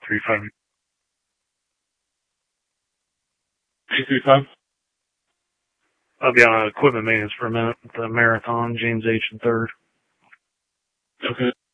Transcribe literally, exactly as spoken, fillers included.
three five. Eight three five. I'll be on equipment maintenance for a minute. The Marathon, James H. and third. Okay.